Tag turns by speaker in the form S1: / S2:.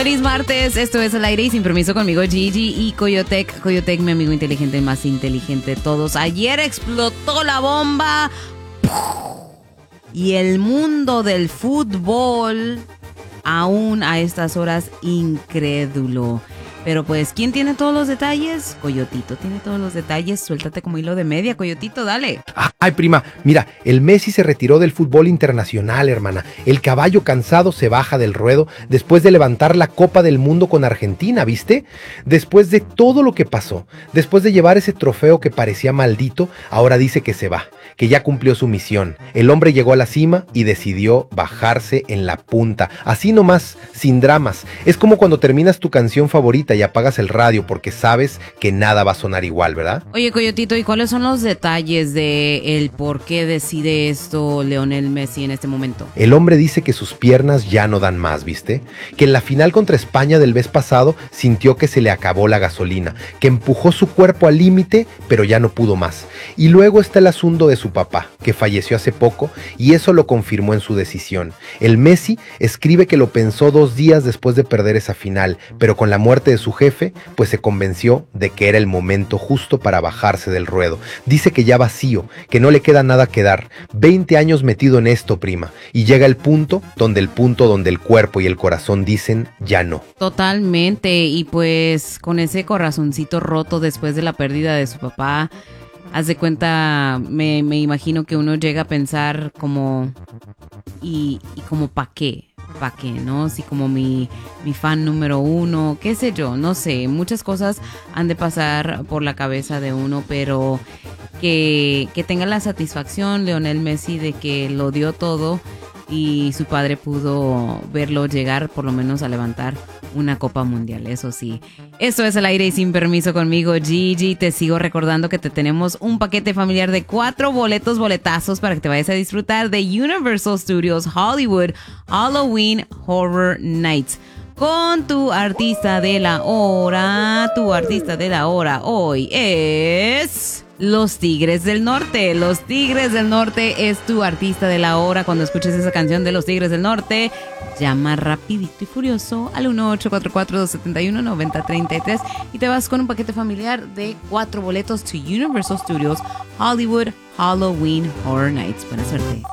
S1: Feliz martes, esto es Al Aire y Sin Permiso conmigo Gigi y Coyotec. Coyotec, mi amigo inteligente, el más inteligente de todos. Ayer explotó la bomba y el mundo del fútbol aún a estas horas incrédulo. Pero pues, ¿quién tiene todos los detalles? Coyotito tiene todos los detalles. Suéltate como hilo de media, Coyotito, dale.
S2: Ay, prima, mira, el Messi se retiró del fútbol internacional, hermana. El caballo cansado se baja del ruedo después de levantar la Copa del Mundo con Argentina, ¿viste? Después de todo lo que pasó, después de llevar ese trofeo que parecía maldito, ahora dice que se va, que ya cumplió su misión. El hombre llegó a la cima y decidió bajarse en la punta. Así nomás, sin dramas. Es como cuando terminas tu canción favorita y apagas el radio porque sabes que nada va a sonar igual, ¿verdad?
S1: Oye, Coyotito, ¿y cuáles son los detalles de el por qué decide esto Lionel Messi en este momento?
S2: El hombre dice que sus piernas ya no dan más, ¿viste? Que en la final contra España del mes pasado sintió que se le acabó la gasolina, que empujó su cuerpo al límite, pero ya no pudo más. Y luego está el asunto de su papá, que falleció hace poco, y eso lo confirmó en su decisión. El Messi escribe que lo pensó 2 días después de perder esa final, pero con la muerte de su jefe, pues se convenció de que era el momento justo para bajarse del ruedo. Dice que ya vacío, que no le queda nada que dar. 20 años metido en esto, prima, y llega el punto donde el cuerpo y el corazón dicen ya no.
S1: Totalmente, y pues con ese corazoncito roto después de la pérdida de su papá, haz de cuenta, me imagino que uno llega a pensar como, y como ¿pa' qué? ¿Para qué, no? Si como mi fan número 1, qué sé yo, no sé, muchas cosas han de pasar por la cabeza de uno, pero que tenga la satisfacción Lionel Messi de que lo dio todo y su padre pudo verlo llegar por lo menos a levantar una Copa Mundial, eso sí. Esto es Al Aire y Sin Permiso conmigo, Gigi. Te sigo recordando que te tenemos un paquete familiar de 4 boletazos para que te vayas a disfrutar de Universal Studios Hollywood Halloween Horror Nights. Con tu artista de la hora. Tu artista de la hora hoy es Los Tigres del Norte. Los Tigres del Norte es tu artista de la hora. Cuando escuches esa canción de Los Tigres del Norte, llama rapidito y furioso al 1-844-271-9033 y te vas con un paquete familiar de 4 boletos to Universal Studios Hollywood Halloween Horror Nights. Buena suerte.